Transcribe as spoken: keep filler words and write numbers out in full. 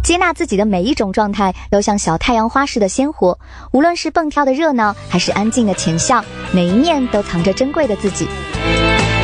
接纳自己的每一种状态都像小太阳花似的鲜活，无论是蹦跳的热闹，还是安静的浅笑，每一面都藏着珍贵的自己。